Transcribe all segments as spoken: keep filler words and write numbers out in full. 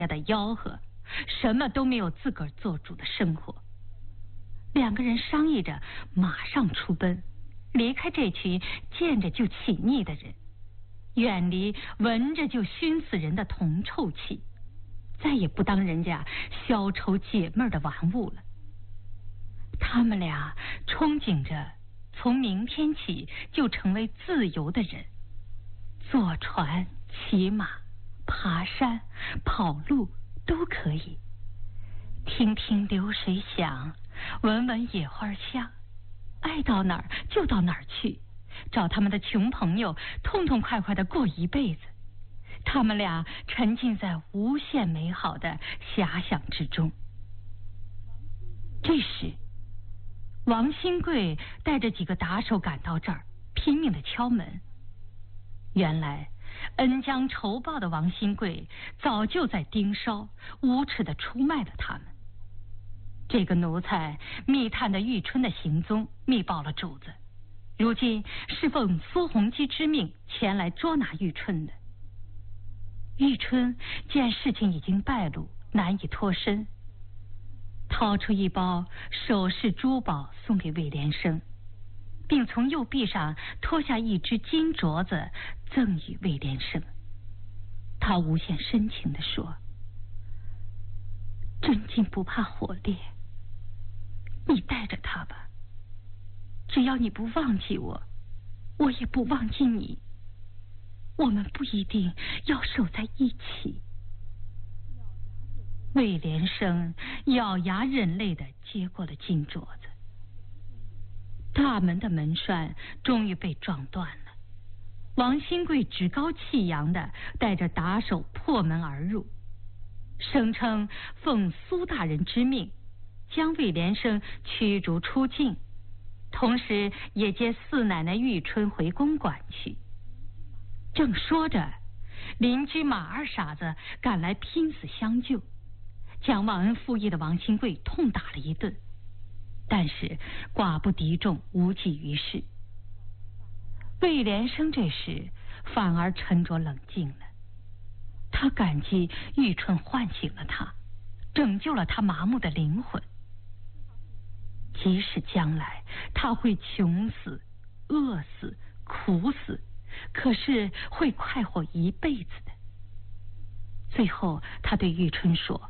家的吆喝，什么都没有自个儿做主的生活。两个人商议着，马上出奔，离开这群见着就起腻的人，远离闻着就熏死人的铜臭气，再也不当人家消愁解闷的玩物了。他们俩憧憬着从明天起就成为自由的人，坐船、骑马、爬山、跑路都可以，听听流水响，闻闻野花香，爱到哪儿就到哪儿去，找他们的穷朋友，痛痛快快的过一辈子。他们俩沉浸在无限美好的遐想之中。这时王新贵带着几个打手赶到这儿，拼命的敲门。原来恩将仇报的王新贵早就在盯梢，无耻的出卖了他们。这个奴才密探的玉春的行踪，密报了主子，如今是奉苏弘基之命前来捉拿玉春的。玉春见事情已经败露，难以脱身，掏出一包首饰珠宝送给魏连生，并从右臂上脱下一只金镯子赠与魏连生。他无限深情地说：真金不怕火炼，你带着它吧，只要你不忘记我，我也不忘记你，我们不一定要守在一起。魏连生咬牙忍泪地接过了金镯子。大门的门栓终于被撞断了，王新贵趾高气扬地带着打手破门而入，声称奉苏大人之命将魏连生驱逐出境，同时也接四奶奶玉春回公馆去。正说着，邻居马二傻子赶来拼死相救，将忘恩负义的王新贵痛打了一顿，但是寡不敌众，无济于事。魏连生这时反而沉着冷静了，他感激玉春唤醒了他，拯救了他麻木的灵魂。即使将来他会穷死、饿死、苦死，可是会快活一辈子的。最后他对玉春说：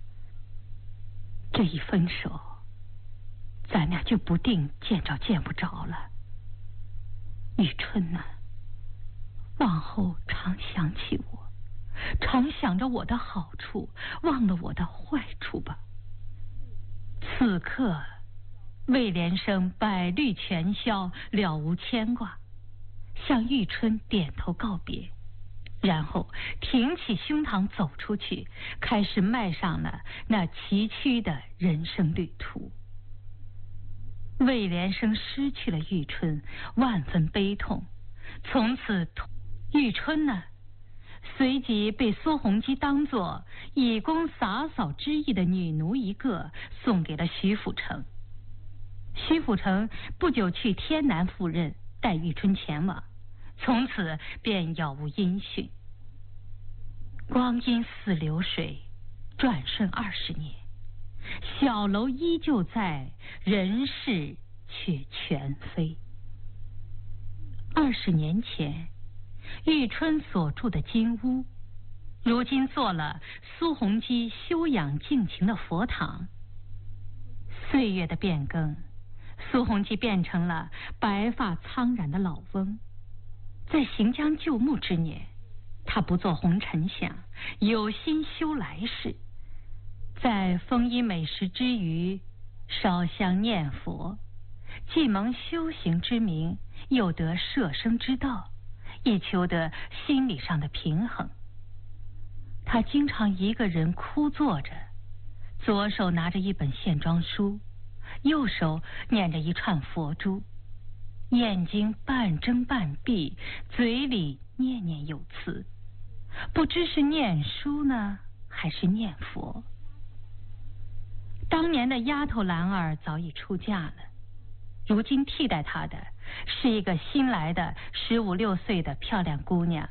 这一分手，咱俩就不定见着见不着了。玉春啊，往后常想起我，常想着我的好处，忘了我的坏处吧。此刻魏连生百虑全消，了无牵挂，向玉春点头告别，然后挺起胸膛走出去，开始迈上了那崎岖的人生旅途。魏连生失去了玉春，万分悲痛，从此玉春呢，随即被苏弘基当作以供洒扫之意的女奴一个，送给了徐辅成。徐辅成不久去天南赴任，带玉春前往，从此便杳无音讯。光阴似流水，转瞬二十年，小楼依旧在，人事却全非。二十年前玉春所住的金屋，如今做了苏弘基修养静情的佛堂。岁月的变更，苏弘基变成了白发苍然的老翁。在行将就木之年，他不做红尘想，有心修来世。在丰衣美食之余，烧香念佛，既蒙修行之名，又得摄生之道，以求得心理上的平衡。他经常一个人枯坐着，左手拿着一本线装书，右手捻着一串佛珠，眼睛半睁半闭，嘴里念念有词，不知是念书呢，还是念佛。当年的丫头兰儿早已出嫁了，如今替代她的是一个新来的十五六岁的漂亮姑娘，